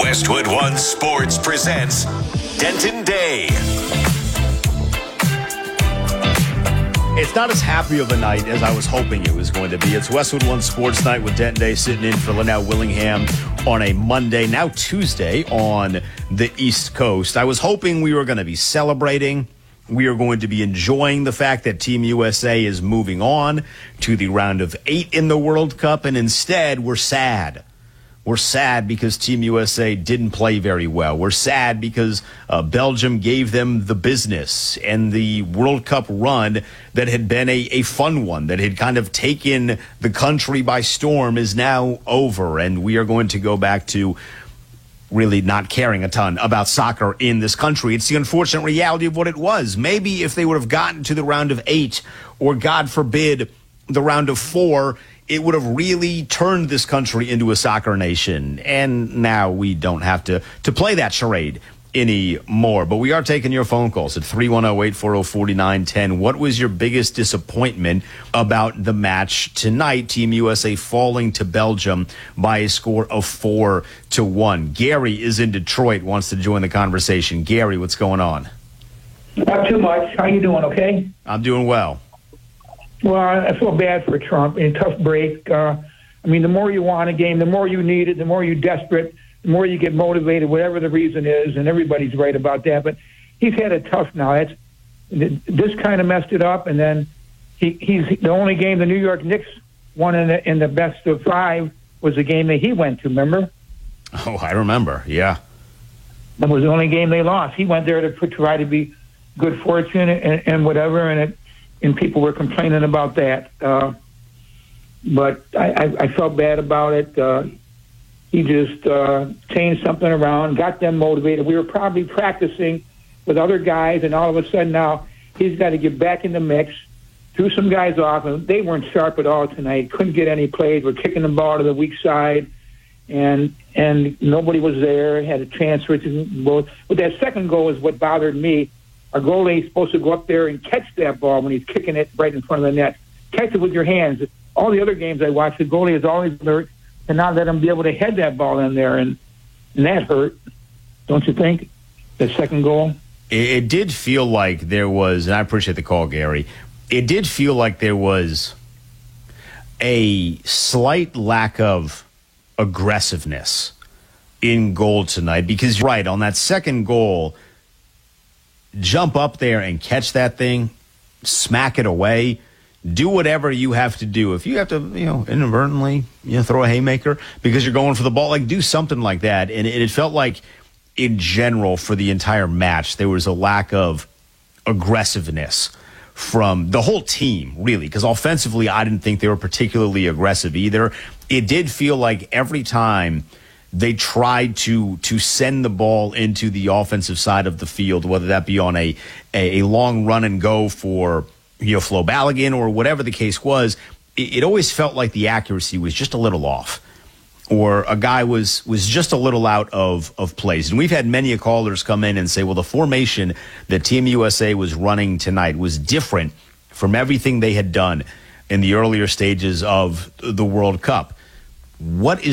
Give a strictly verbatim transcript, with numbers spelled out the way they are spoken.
Westwood One Sports presents Denton Day. It's not as happy of a night as I was hoping it was going to be. It's Westwood One Sports Night with Denton Day sitting in for Linnell Willingham on a Monday, now Tuesday, on the East Coast. I was hoping we were going to be celebrating. We are going to be enjoying the fact that Team U S A is moving on to the round of eight in the World Cup, and instead we're sad. We're sad because Team U S A didn't play very well. We're sad because uh, Belgium gave them the business, and the World Cup run that had been a, a fun one, that had kind of taken the country by storm, is now over, and we are going to go back to really not caring a ton about soccer in this country. It's the unfortunate reality of what it was. Maybe if they would have gotten to the round of eight, or God forbid, the round of four, it would have really turned this country into a soccer nation. And now we don't have to, to play that charade anymore. But we are taking your phone calls at three one zero, eight four zero, four nine one zero. What was your biggest disappointment about the match tonight? Team U S A falling to Belgium by a score of four to one. Gary is in Detroit, wants to join the conversation. Gary, what's going on? Not too much. How you doing? Okay. I'm doing well. Well, I feel bad for Trump. A tough break. Uh, I mean, the more you want a game, the more you need it, the more you're desperate, the more you get motivated, whatever the reason is, and everybody's right about that. But he's had it tough now. That's, this kind of messed it up, and then he, he's the only game the New York Knicks won in the, in the best of five was the game that he went to, remember? Oh, I remember, yeah. That was the only game they lost. He went there to try to be good fortune and, and whatever, and it, and people were complaining about that. Uh, but I, I, I felt bad about it. Uh, he just uh, changed something around, got them motivated. We were probably practicing with other guys, and all of a sudden now he's got to get back in the mix, threw some guys off, and they weren't sharp at all tonight. Couldn't get any plays. We're kicking the ball to the weak side, and and nobody was there. Had a chance for it to go. But that second goal is what bothered me. Our goalie is supposed to go up there and catch that ball when he's kicking it right in front of the net. Catch it with your hands. All the other games I watched, the goalie is always alert to not let him be able to head that ball in there, and, and that hurt, don't you think, the second goal? It, it did feel like there was, and I appreciate the call, Gary, it did feel like there was a slight lack of aggressiveness in goal tonight, because, right, on that second goal, jump up there and catch that thing, smack it away, do whatever you have to do. If you have to, you know, inadvertently, you know, throw a haymaker because you're going for the ball, like, do something like that. And it, it felt like, in general, for the entire match, there was a lack of aggressiveness from the whole team, really, because offensively, I didn't think they were particularly aggressive either. It did feel like every time they tried to to send the ball into the offensive side of the field, whether that be on a a, a long run and go for, you know, Flo Balogun or whatever the case was, it, it always felt like the accuracy was just a little off, or a guy was was just a little out of of place. And we've had many callers come in and say, well, the formation that Team U S A was running tonight was different from everything they had done in the earlier stages of the World Cup. What is